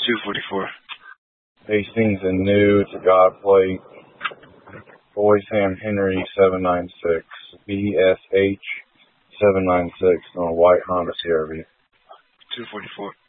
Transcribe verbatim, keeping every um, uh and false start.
two forty-four. Hastings and New to God Plate. Boy Sam Henry seven nine six. B S H seven nine six on a white Honda C R V. two forty-four.